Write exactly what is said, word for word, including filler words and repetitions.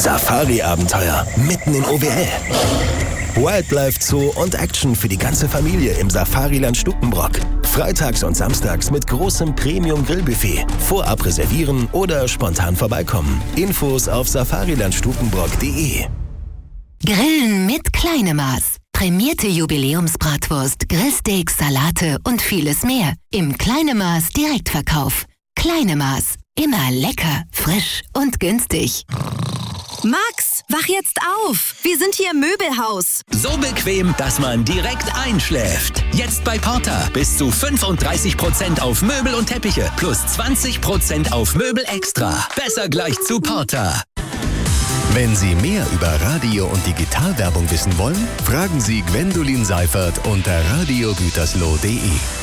Safari-Abenteuer mitten in O W L. Wildlife Zoo und Action für die ganze Familie im Safariland Stukenbrock. Freitags und samstags mit großem Premium-Grillbuffet. Vorab reservieren oder spontan vorbeikommen. Infos auf safariland stukenbrock punkt de. Grillen mit Kleinemaß. Prämierte Jubiläumsbratwurst, Grillsteaks, Salate und vieles mehr. Im Kleinemaß Direktverkauf. Kleinemaß. Immer lecker, frisch und günstig. Max, wach jetzt auf! Wir sind hier im Möbelhaus. So bequem, dass man direkt einschläft. Jetzt bei Porter bis zu fünfunddreißig Prozent auf Möbel und Teppiche plus zwanzig Prozent auf Möbel extra. Besser gleich zu Porter. Wenn Sie mehr über Radio- und Digitalwerbung wissen wollen, fragen Sie Gwendolin Seifert unter radio gütersloh punkt de.